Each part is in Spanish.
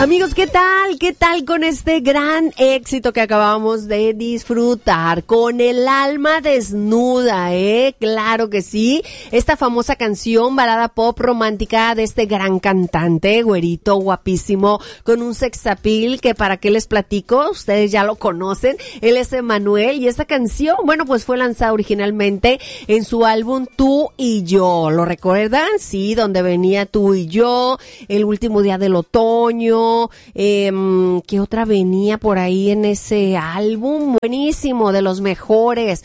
Amigos, ¿qué tal? ¿Qué tal con este gran éxito que acabamos de disfrutar? Con el alma desnuda, Claro que sí. Esta famosa canción, balada pop romántica de este gran cantante, güerito, guapísimo, con un sex appeal que para qué les platico, ustedes ya lo conocen. Él es Emmanuel y esta canción, bueno, pues fue lanzada originalmente en su álbum Tú y Yo. ¿Lo recuerdan? Sí, donde venía Tú y Yo, El último día del otoño. ¿Qué otra venía por ahí en ese álbum? Buenísimo, de los mejores.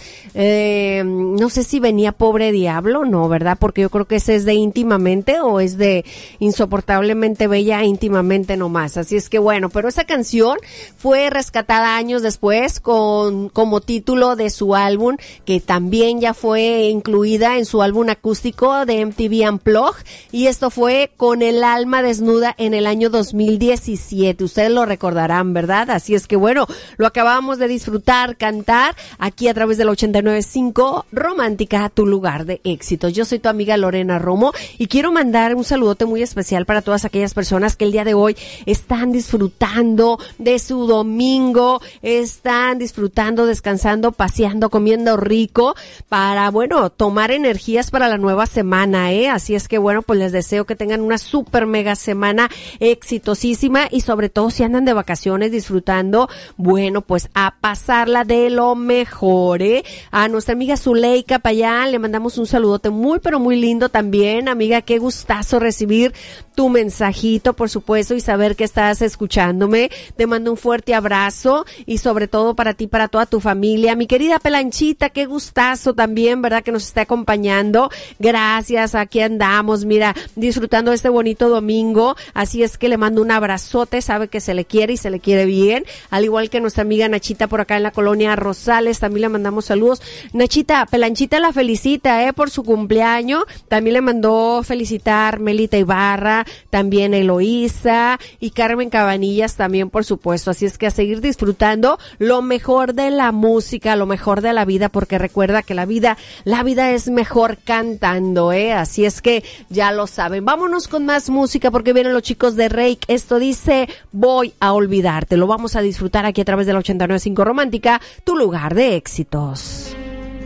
No sé si venía Pobre Diablo, no, ¿verdad? Porque yo creo que ese es de Íntimamente o es de Insoportablemente Bella, Íntimamente nomás. Así es que bueno, pero esa canción fue rescatada años después como título de su álbum, que también ya fue incluida en su álbum acústico de MTV Unplugged, y esto fue Con el alma desnuda en el año 2017. Ustedes lo recordarán, ¿verdad? Así es que bueno, lo acabamos de disfrutar, cantar aquí a través del 89.5 Romántica, tu lugar de éxito. Yo soy tu amiga Lorena Romo y quiero mandar un saludote muy especial para todas aquellas personas que el día de hoy están disfrutando de su domingo, están disfrutando, descansando, paseando, comiendo rico para, bueno, tomar energías para la nueva semana, Así es que bueno, pues les deseo que tengan una super mega semana exitosísima y sobre todo si andan de vacaciones disfrutando, bueno, pues a pasarla de lo mejor, A nuestra amiga Zuleika Payán le mandamos un saludote muy pero muy lindo también, amiga, qué gustazo recibir tu mensajito, por supuesto, y saber que estás escuchándome. Te mando un fuerte abrazo y sobre todo para ti, para toda tu familia. Mi querida Pelanchita, qué gustazo también, ¿verdad? Que nos está acompañando. Gracias, aquí andamos, mira, disfrutando este bonito domingo. Así es que le mando un abrazote, sabe que se le quiere y se le quiere bien. Al igual que nuestra amiga Nachita por acá en la colonia Rosales, también le mandamos saludos. Nachita, Pelanchita la felicita, por su cumpleaños. También le mandó felicitar Melita Ibarra, también Eloísa y Carmen Cabanillas también, por supuesto. Así es que a seguir disfrutando lo mejor de la música, lo mejor de la vida, porque recuerda que la vida es mejor cantando, Así es que ya lo saben. Vámonos con más música porque vienen los chicos de Reik. Esto dice Voy a olvidarte. Lo vamos a disfrutar aquí a través de la 89.5 Romántica, tu lugar de éxitos.